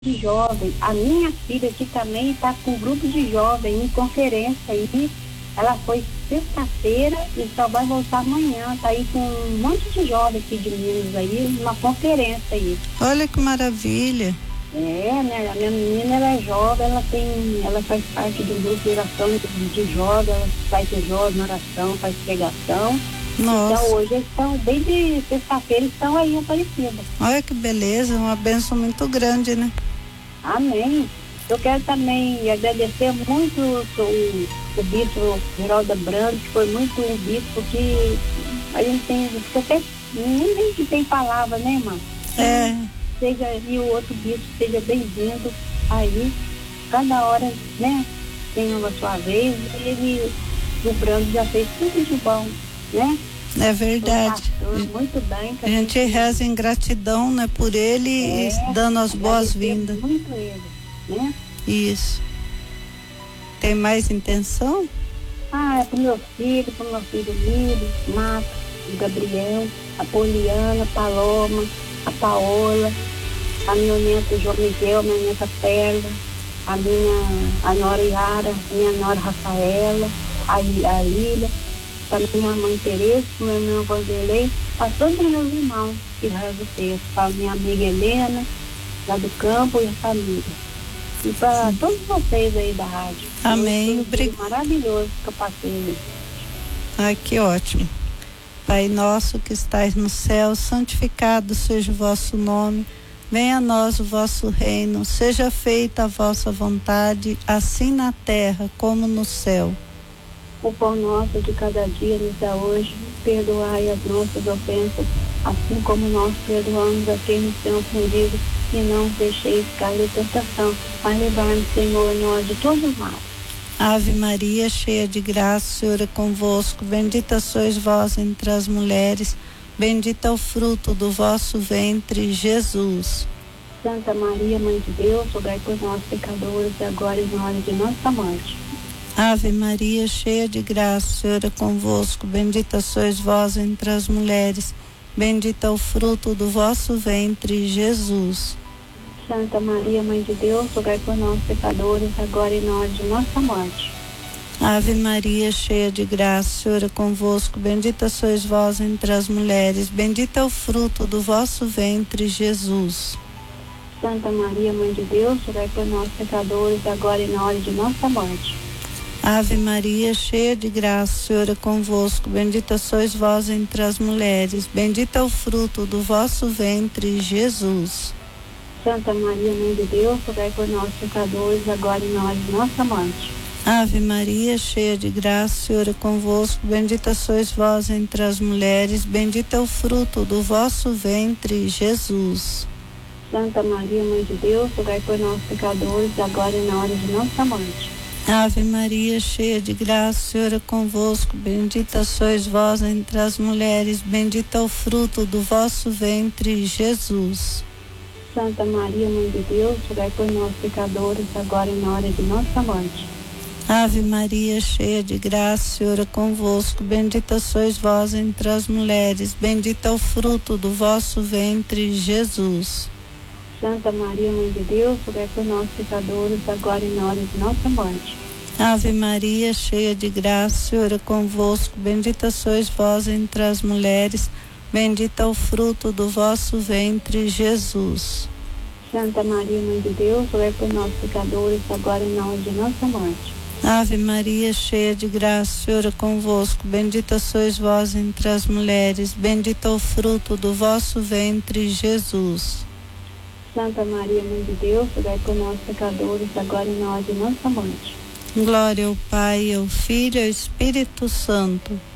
de jovem. A minha filha aqui também está com um grupo de jovens em conferência aí. Ela foi sexta-feira e só vai voltar amanhã. Tá aí com um monte de jovens aqui de Minas aí, uma conferência aí. Olha que maravilha. Né? A minha menina, ela é jovem, ela faz parte do grupo de oração de jovens, ela faz de jovem na oração, faz pregação. Nossa. Então hoje eles estão, desde sexta-feira, estão aí Aparecida. Olha que beleza, uma bênção muito grande, né? Amém. Eu quero também agradecer muito o bispo Geraldo Brando, que foi muito um bispo que a gente tem, até nem que tem palavra, né, irmã? E o outro bispo seja bem-vindo aí, cada hora, né, tem a sua vez, o Brando já fez tudo de bom, né? É verdade. Muito bem. A gente reza em gratidão, né, por ele e dando as boas-vindas. Muito ele, né? Isso. Tem mais intenção? É pro meu filho Lírio, Marcos, o Gabriel, a Poliana, a Paloma, a Paola, a minha neta João Miguel, a minha neta Perla, a nora Yara, a minha nora Rafaela, a Lília, para minha mãe Tereza, para meu irmão Vanderlei, para todos os meus irmãos que rezam o texto, para minha amiga Helena, lá do campo, e a família. E para todos vocês aí da rádio. Amém. Maravilhoso que eu passei. Ai, que ótimo. Pai nosso que estais no céu, santificado seja o vosso nome. Venha a nós o vosso reino. Seja feita a vossa vontade, assim na terra como no céu. O pão nosso de cada dia nos dá hoje. Perdoai as nossas ofensas, assim como nós perdoamos a quem nos tem ofendido. E não nos deixeis cair em tentação, mas livrai-nos, Senhor, nós de todos os males. Ave Maria, cheia de graça, o Senhor é convosco. Bendita sois vós entre as mulheres. Bendito é o fruto do vosso ventre, Jesus. Santa Maria, Mãe de Deus, rogai por nós, pecadores, agora e na hora de nossa morte. Ave Maria, cheia de graça, o Senhor é convosco. Bendita sois vós entre as mulheres. Bendito é o fruto do vosso ventre, Jesus. Santa Maria, Mãe de Deus, rogai por nós, pecadores, agora e na hora de nossa morte. Ave Maria, cheia de graça, o Senhor é convosco. Bendita sois vós entre as mulheres. Bendito é o fruto do vosso ventre, Jesus. Santa Maria, Mãe de Deus, rogai por nós, pecadores, agora e na hora de nossa morte. Ave Maria, cheia de graça, o Senhor é convosco. Bendita sois vós entre as mulheres. Bendito é o fruto do vosso ventre, Jesus. Santa Maria, Mãe de Deus, rogai por nós, pecadores, agora e na hora de nossa morte. Ave Maria, cheia de graça, o Senhor é convosco. Bendita sois vós entre as mulheres. Bendito é o fruto do vosso ventre, Jesus. Santa Maria, Mãe de Deus, rogai por nós, pecadores, agora e na hora de nossa morte. Ave Maria, cheia de graça, o Senhor é convosco. Bendita sois vós entre as mulheres. Bendito é o fruto do vosso ventre, Jesus. Santa Maria, Mãe de Deus, rogai por nós, pecadores, agora e na hora de nossa morte. Ave Maria, cheia de graça, o Senhor é convosco. Bendita sois vós entre as mulheres. Bendito é o fruto do vosso ventre, Jesus. Santa Maria, Mãe de Deus, rogai por nós, pecadores, agora e na hora de nossa morte. Ave Maria, cheia de graça, o Senhor é convosco. Bendita sois vós entre as mulheres. Bendito é o fruto do vosso ventre, Jesus. Santa Maria, Mãe de Deus, rogai por nós, pecadores, agora e na hora de nossa morte. Ave Maria, cheia de graça, o Senhor é convosco. Bendita sois vós entre as mulheres. Bendito é o fruto do vosso ventre, Jesus. Santa Maria, Mãe de Deus, rogai por nós, pecadores, agora e na hora de nossa morte. Glória ao Pai, ao Filho e ao Espírito Santo.